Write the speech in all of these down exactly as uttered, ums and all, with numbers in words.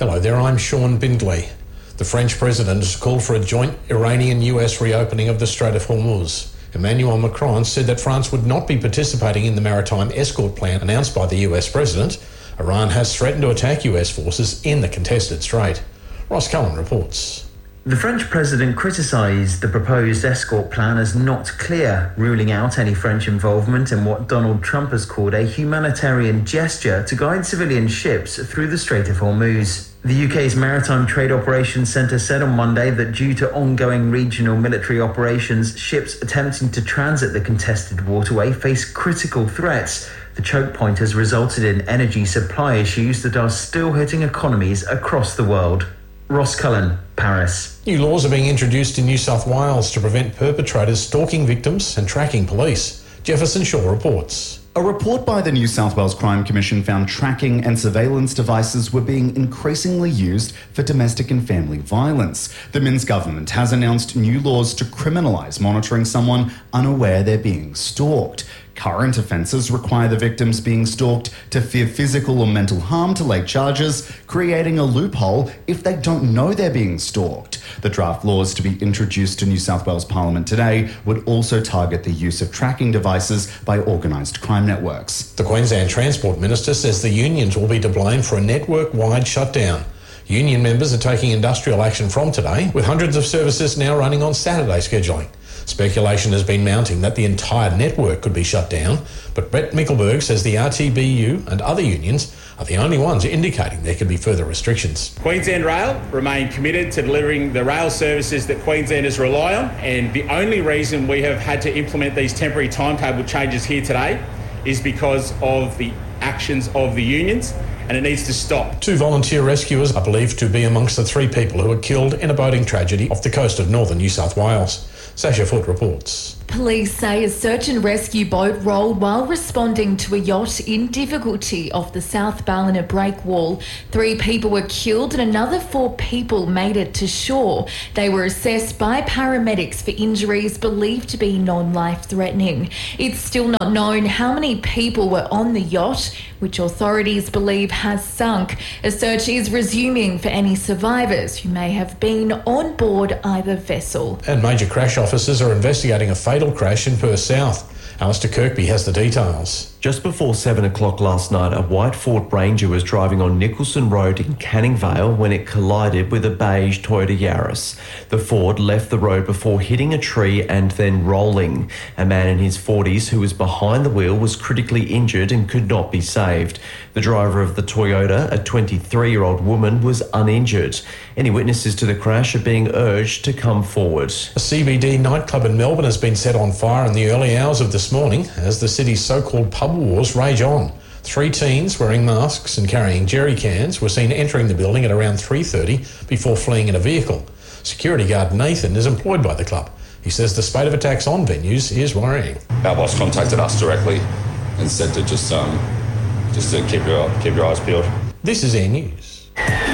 Hello there, I'm Sean Bindley. The French president has called for a joint Iranian-U S reopening of the Strait of Hormuz. Emmanuel Macron said that France would not be participating in the maritime escort plan announced by the U S president. Iran has threatened to attack U S forces in the contested strait. Ross Cullen reports. The French president criticised the proposed escort plan as not clear, ruling out any French involvement in what Donald Trump has called a humanitarian gesture to guide civilian ships through the Strait of Hormuz. The U K's Maritime Trade Operations Centre said on Monday that due to ongoing regional military operations, ships attempting to transit the contested waterway face critical threats. The choke point has resulted in energy supply issues that are still hitting economies across the world. Ross Cullen, Paris. New laws are being introduced in New South Wales to prevent perpetrators stalking victims and tracking police. Jefferson Shaw reports. A report by the New South Wales Crime Commission found tracking and surveillance devices were being increasingly used for domestic and family violence. The Minns government has announced new laws to criminalise monitoring someone unaware they're being stalked. Current offences require the victims being stalked to fear physical or mental harm to lay charges, creating a loophole if they don't know they're being stalked. The draft laws to be introduced to New South Wales Parliament today would also target the use of tracking devices by organised crime networks. The Queensland Transport Minister says the unions will be to blame for a network-wide shutdown. Union members are taking industrial action from today, with hundreds of services now running on Saturday scheduling. Speculation has been mounting that the entire network could be shut down, but Brett Mickelberg says the R T B U and other unions are the only ones indicating there could be further restrictions. Queensland Rail remain committed to delivering the rail services that Queenslanders rely on, and the only reason we have had to implement these temporary timetable changes here today is because of the actions of the unions, and it needs to stop. Two volunteer rescuers are believed to be amongst the three people who were killed in a boating tragedy off the coast of northern New South Wales. Sasha Foote reports. Police say a search and rescue boat rolled while responding to a yacht in difficulty off the South Ballina breakwall. Three people were killed and another four people made it to shore. They were assessed by paramedics for injuries believed to be non-life-threatening. It's still not known how many people were on the yacht, which authorities believe has sunk. A search is resuming for any survivors who may have been on board either vessel. And major crash officers are investigating a fatal crash in Perth South. Alistair Kirkby has the details. Just before seven o'clock last night, a white Ford Ranger was driving on Nicholson Road in Canning Vale when it collided with a beige Toyota Yaris. The Ford left the road before hitting a tree and then rolling. A man in his forties who was behind the wheel was critically injured and could not be saved. The driver of the Toyota, a twenty-three-year-old woman, was uninjured. Any witnesses to the crash are being urged to come forward. A C B D nightclub in Melbourne has been set on fire in the early hours of this morning as the city's so-called pub wars rage on. Three teens wearing masks and carrying jerry cans were seen entering the building at around three thirty before fleeing in a vehicle. Security guard Nathan is employed by the club. He says the spate of attacks on venues is worrying. Our boss contacted us directly and said to just um, just to keep your keep your eyes peeled. This is Air News.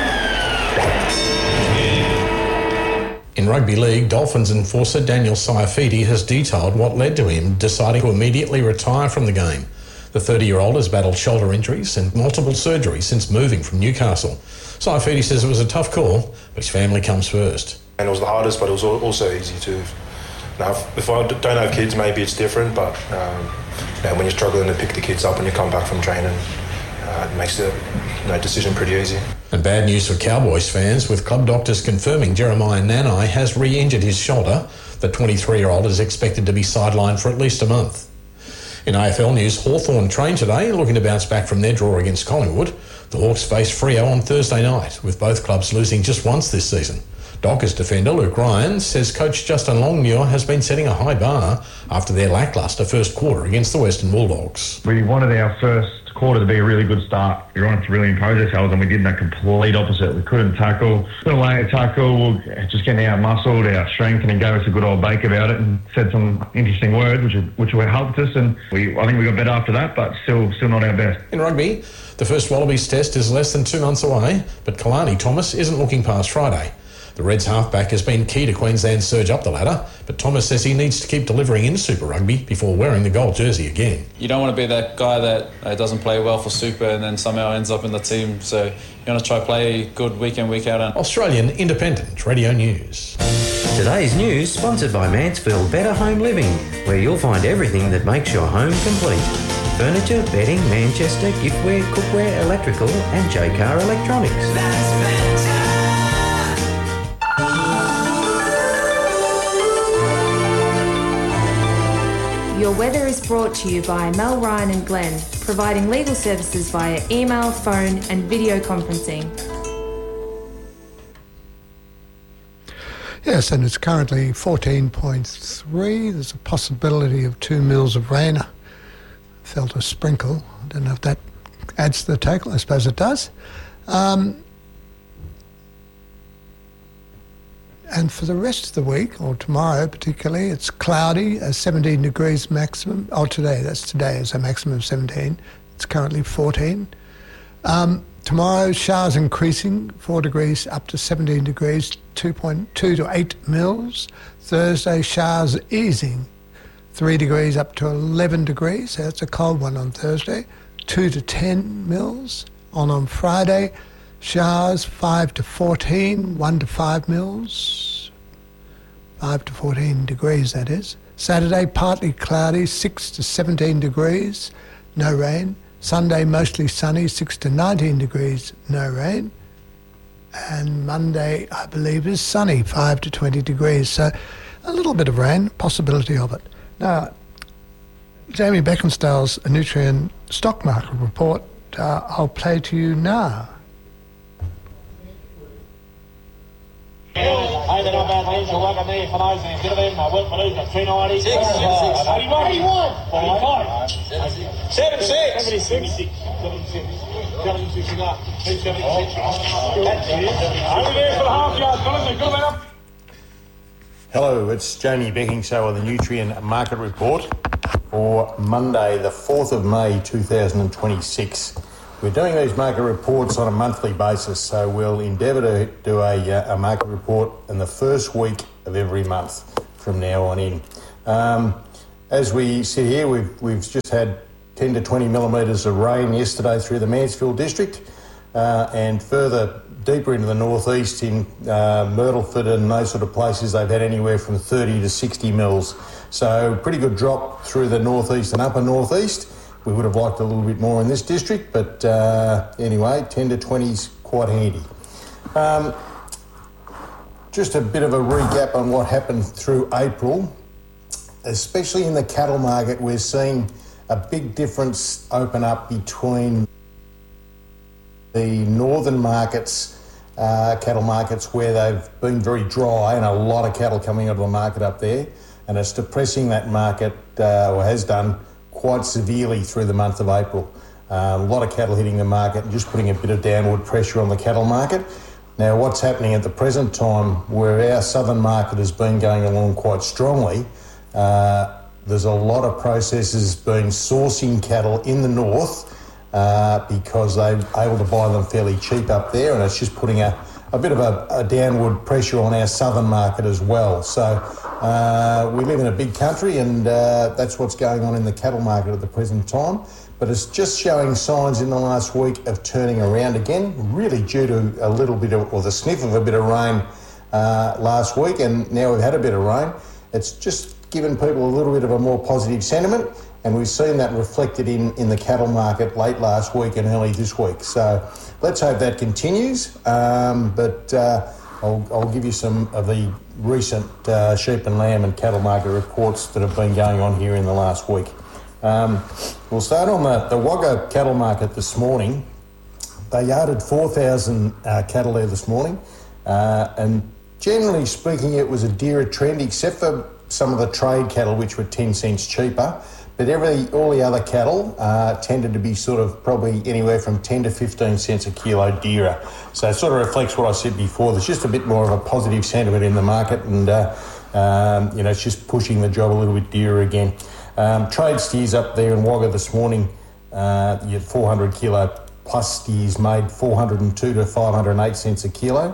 In rugby league, Dolphins enforcer Daniel Saifiti has detailed what led to him deciding to immediately retire from the game. The thirty-year-old has battled shoulder injuries and multiple surgeries since moving from Newcastle. Saifiti says it was a tough call, but his family comes first. And it was the hardest, but it was also easy too. Now, if I don't have kids, maybe it's different, but um, you know, when you're struggling to pick the kids up when you come back from training, uh, it makes the you know, decision pretty easy. And bad news for Cowboys fans, with club doctors confirming Jeremiah Nanai has re-injured his shoulder. The twenty-three-year-old is expected to be sidelined for at least a month. In A F L news, Hawthorn trained today, looking to bounce back from their draw against Collingwood. The Hawks face Freo on Thursday night, with both clubs losing just once this season. Dockers defender Luke Ryan says coach Justin Longmuir has been setting a high bar after their lacklustre first quarter against the Western Bulldogs. We wanted our first quarter to be a really good start. We wanted to really impose ourselves, and we did the complete opposite. We couldn't tackle, couldn't lay a tackle, we were just getting out-muscled, out-strengthened, and gave us a good old bake about it and said some interesting words, which which helped us, and we I think we got better after that, but still still not our best. In rugby, the first Wallabies test is less than two months away, but Kalani Thomas isn't looking past Friday. The Reds halfback has been key to Queensland's surge up the ladder, but Thomas says he needs to keep delivering in Super Rugby before wearing the gold jersey again. You don't want to be that guy that uh, doesn't play well for Super and then somehow ends up in the team, so you want to try play good week in, week out. And Australian Independent Radio News. Today's news sponsored by Mansfield Better Home Living, where you'll find everything that makes your home complete. Furniture, bedding, Manchester, giftware, cookware, electrical and J-Car Electronics. That's better. Your weather is brought to you by Mel Ryan and Glenn, providing legal services via email, phone and video conferencing. Yes, and it's currently fourteen point three. There's a possibility of two mils of rain. Felt a sprinkle. I don't know if that adds to the total. I suppose it does. Um, and for the rest of the week, or tomorrow particularly, it's cloudy, uh, seventeen degrees maximum. Oh, today, that's today, is a maximum of seventeen. It's currently fourteen. Um, tomorrow, showers increasing, four degrees up to seventeen degrees, two point two to eight mils. Thursday, showers easing, three degrees up to eleven degrees. So that's a cold one on Thursday. two to ten mils. On on Friday, showers five to fourteen, one to five mils. five to fourteen degrees, that is. Saturday, partly cloudy, six to seventeen degrees, no rain. Sunday, mostly sunny, six to nineteen degrees, no rain. And Monday, I believe, is sunny, five to twenty degrees. So a little bit of rain, possibility of it. Now, Jamie Beckinsdale's Nutrien stock market report, uh, I'll play to you now. Hello, it's Jamie Beckinsale with the Nutrien Market Report for Monday, the fourth of May two thousand twenty-six. We're doing these market reports on a monthly basis, so we'll endeavour to do a, a market report in the first week of every month from now on in. Um, as we sit here, we've, we've just had ten to twenty millimetres of rain yesterday through the Mansfield district, uh, and further deeper into the northeast in uh, Myrtleford and those sort of places, they've had anywhere from thirty to sixty mils. So pretty good drop through the northeast and upper northeast. We would have liked a little bit more in this district, but uh, anyway, ten to twenty is quite handy. Um, just a bit of a recap on what happened through April. Especially in the cattle market, we're seeing a big difference open up between the northern markets, uh, cattle markets, where they've been very dry and a lot of cattle coming out of the market up there, and it's depressing that market, uh, or has done, quite severely through the month of April. Um, a lot of cattle hitting the market and just putting a bit of downward pressure on the cattle market. Now, what's happening at the present time, where our southern market has been going along quite strongly, uh, there's a lot of processors been sourcing cattle in the north uh, because they're able to buy them fairly cheap up there, and it's just putting a, a bit of a, a downward pressure on our southern market as well. So uh, we live in a big country, and uh, that's what's going on in the cattle market at the present time. But it's just showing signs in the last week of turning around again, really due to a little bit of, or the sniff of a bit of rain uh, last week, and now we've had a bit of rain. It's just given people a little bit of a more positive sentiment, and we've seen that reflected in, in the cattle market late last week and early this week. So let's hope that continues, um, but uh, I'll, I'll give you some of the recent uh, sheep and lamb and cattle market reports that have been going on here in the last week. Um, we'll start on the, the Wagga cattle market this morning. They yarded four thousand uh, cattle there this morning, uh, and generally speaking it was a dearer trend, except for some of the trade cattle, which were ten cents cheaper. But every, all the other cattle uh, tended to be sort of probably anywhere from ten to fifteen cents a kilo dearer. So it sort of reflects what I said before. There's just a bit more of a positive sentiment in the market, and uh, um, you know, it's just pushing the job a little bit dearer again. Um, trade steers up there in Wagga this morning, uh, you had four hundred kilo plus steers made four hundred two to five hundred eight cents a kilo.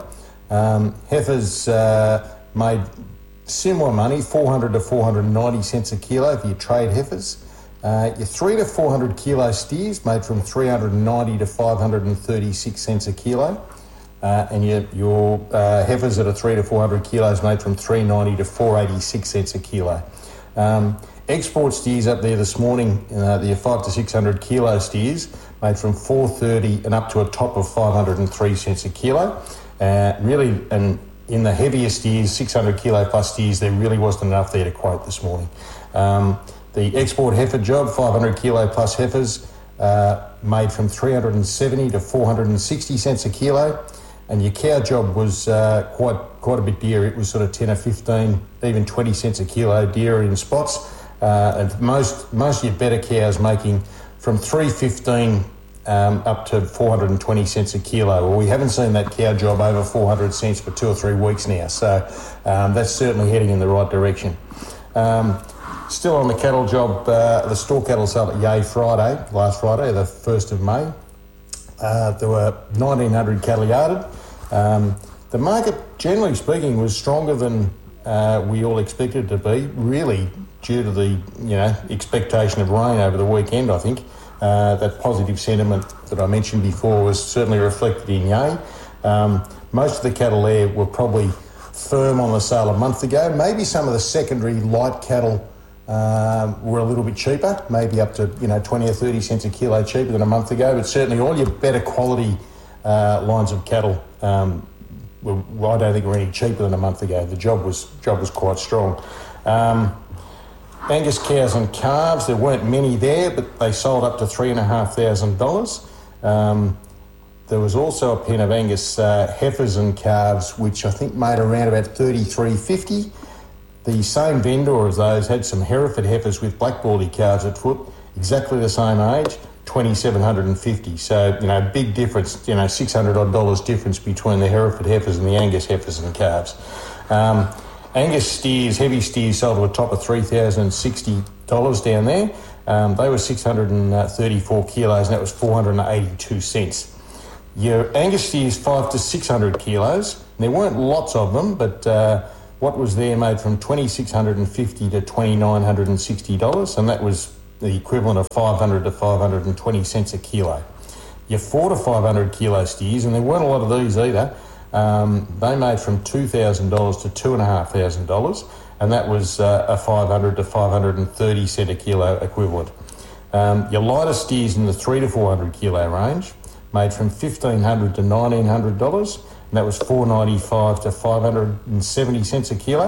Um, heifers uh, made similar money, four hundred to four hundred ninety cents a kilo for your trade heifers. Uh, your three to four hundred kilo steers made from three hundred ninety to five hundred thirty-six cents a kilo. Uh, and your, your uh, heifers that are three to four hundred kilos made from three ninety to four eighty-six cents a kilo. Um, export steers up there this morning, uh, the five to six hundred kilo steers made from four thirty and up to a top of five hundred three cents a kilo. Uh, really, and in the heavier steers, six hundred kilo plus steers, there really wasn't enough there to quote this morning. Um, the export heifer job, five hundred kilo plus heifers, uh, made from three hundred seventy to four hundred sixty cents a kilo. And your cow job was uh, quite quite a bit dear. It was sort of ten or fifteen, even twenty cents a kilo dearer in spots. Uh, and most most of your better cows making from three fifteen um, up to four hundred twenty cents a kilo. Well, we haven't seen that cow job over four hundred cents for two or three weeks now. So um, that's certainly heading in the right direction. Um, still on the cattle job, uh, the store cattle sale at Yea Friday, last Friday, the first of May. Uh, there were nineteen hundred cattle yarded. Um, the market, generally speaking, was stronger than uh, we all expected it to be, really due to the you know expectation of rain over the weekend, I think. Uh, that positive sentiment that I mentioned before was certainly reflected in Yea. Um, most of the cattle there were probably firm on the sale a month ago. Maybe some of the secondary light cattle Um, were a little bit cheaper, maybe up to you know twenty or thirty cents a kilo cheaper than a month ago. But certainly all your better quality uh, lines of cattle, um, were, well, I don't think were any cheaper than a month ago. The job was job was quite strong. Um, Angus cows and calves, there weren't many there, but they sold up to three and a half thousand dollars. Um, there was also a pen of Angus uh, heifers and calves, which I think made around about thirty-three fifty. The same vendor as those had some Hereford heifers with black baldy calves at foot, exactly the same age, twenty-seven fifty. So, you know, big difference, you know, six hundred odd dollars difference between the Hereford heifers and the Angus heifers and calves. Um, Angus steers, heavy steers, sold to a top of three thousand sixty dollars down there. Um, they were six hundred thirty-four kilos and that was four hundred eighty-two cents. Your Angus steers, five to six hundred kilos, and there weren't lots of them, but uh, what was there made from twenty-six fifty to twenty-nine sixty dollars, and that was the equivalent of five hundred to five hundred twenty cents a kilo. Your four to five hundred kilo steers, and there weren't a lot of these either, um, they made from two thousand dollars to two thousand five hundred dollars, and that was uh, a five hundred to five hundred thirty cent a kilo equivalent. Um, your lighter steers in the three to four hundred kilo range made from fifteen hundred to nineteen hundred dollars, and that was four ninety-five to five hundred seventy cents a kilo.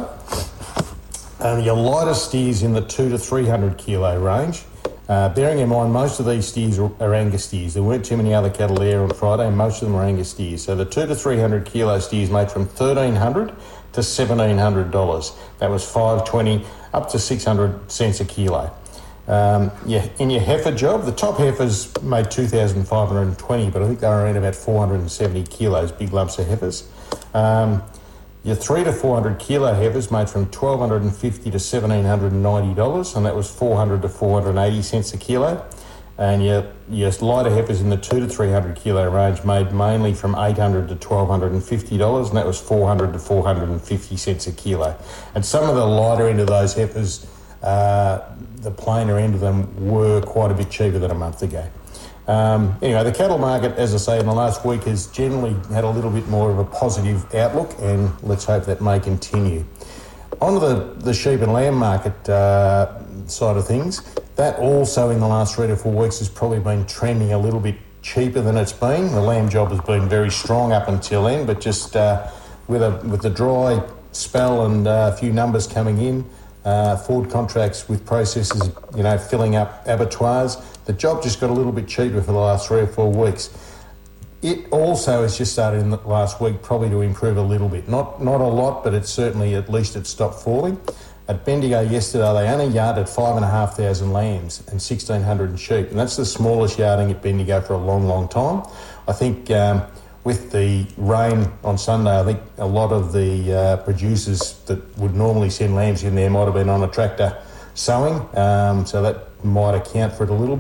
Um, your lighter steers in the two to three hundred kilo range. Uh, bearing in mind, most of these steers are, are Angus steers. There weren't too many other cattle there on Friday, and most of them are Angus steers. So the two to three hundred kilo steers made from thirteen hundred to seventeen hundred dollars. That was five twenty up to six hundred cents a kilo. Um, yeah, in your heifer job, the top heifers made two thousand five hundred twenty, but I think they were around about four hundred seventy kilos, big lumps of heifers. Um, your three to four hundred kilo heifers made from twelve fifty to seventeen ninety dollars, and that was four hundred to four hundred eighty cents a kilo. And your, your lighter heifers in the two to three hundred kilo range made mainly from eight hundred to twelve fifty dollars, and that was four hundred to four hundred fifty cents a kilo. And some of the lighter end of those heifers, uh, the plainer end of them, were quite a bit cheaper than a month ago. Um, anyway, the cattle market, as I say, in the last week has generally had a little bit more of a positive outlook, and let's hope that may continue. On to the, the sheep and lamb market uh, side of things, that also in the last three to four weeks has probably been trending a little bit cheaper than it's been. The lamb job has been very strong up until then, but just uh, with a with the dry spell and uh, a few numbers coming in, uh, forward contracts with processors, you know, filling up abattoirs, the job just got a little bit cheaper for the last three or four weeks. It also has just started in the last week probably to improve a little bit. Not not a lot, but it's certainly, at least it stopped falling. At Bendigo yesterday, they only yarded five and a half thousand lambs and sixteen hundred sheep, and that's the smallest yarding at Bendigo for a long, long time. I think um, with the rain on Sunday, I think a lot of the uh, producers that would normally send lambs in there might have been on a tractor sowing, um, so that might account for it a little bit.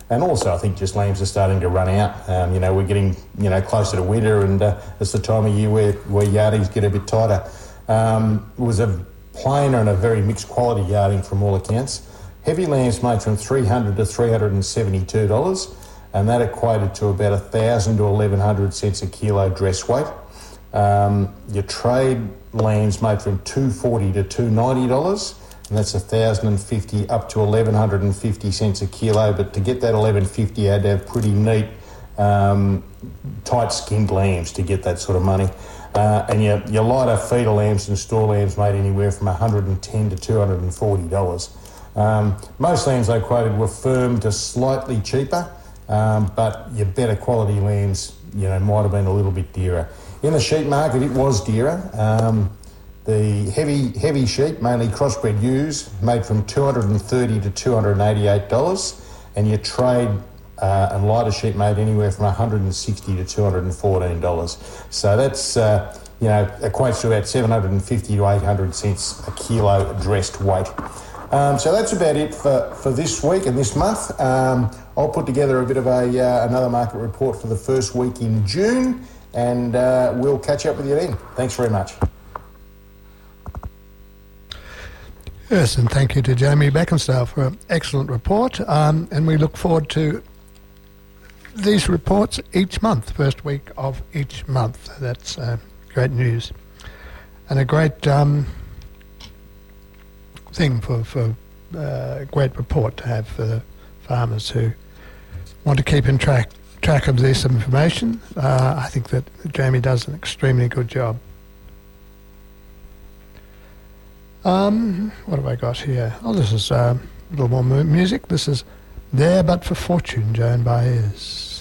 And also, I think just lambs are starting to run out. Um, you know, we're getting, you know, closer to winter, and uh, it's the time of year where, where yardings get a bit tighter. Um, it was a plainer and a very mixed quality yarding from all accounts. Heavy lambs made from three hundred dollars to three hundred seventy-two dollars, and that equated to about one thousand to eleven hundred cents a kilo dress weight. Um, your trade lambs made from two hundred forty dollars to two hundred ninety dollars, and that's one thousand fifty dollars up to eleven hundred fifty cents a kilo. But to get that eleven fifty, you had to have pretty neat, um, tight-skinned lambs to get that sort of money. Uh, and your, your lighter feeder lambs and store lambs made anywhere from one hundred ten dollars to two hundred forty dollars. Um, most lambs they quoted were firm to slightly cheaper, um, but your better quality lambs, you know, might have been a little bit dearer. In the sheep market, it was dearer. Um, the heavy heavy sheep, mainly crossbred ewes, made from two hundred thirty dollars to two hundred eighty-eight dollars, and your trade uh, and lighter sheep made anywhere from one hundred sixty dollars to two hundred fourteen dollars. So that's, uh, you know, equates to about seven hundred fifty to eight hundred cents a kilo dressed weight. Um, so that's about it for, for this week and this month. Um, I'll put together a bit of a uh, another market report for the first week in June, and uh, we'll catch up with you then. Thanks very much. Yes, and thank you to Jamie Beckinsale for an excellent report. Um, and we look forward to these reports each month, first week of each month. That's uh, great news. And a great um, thing for, for uh, a great report to have for the farmers who want to keep in track track of this information. Uh, I think that Jamie does an extremely good job. Um, what have I got here? Oh, this is uh, a little more mu- music. This is There But For Fortune, Joan Baez.